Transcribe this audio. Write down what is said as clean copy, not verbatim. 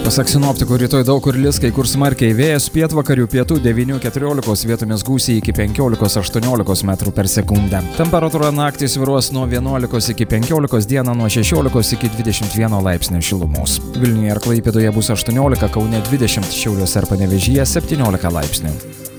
Pasak sinoptikų, rytoj daug kur lis, kai kur smarkiai, vėjas pietvakarių pietų 9–14, vietomis gūsiai iki 15–18 metrų per sekundę. Temperatūra naktį svyruos nuo 11 iki 15, dieną nuo 16 iki 21 laipsnių šilumos. Vilniuje ir Klaipėdoje bus 18, Kaune 20, Šiauliuose ir Panevėžyje 17 laipsnių.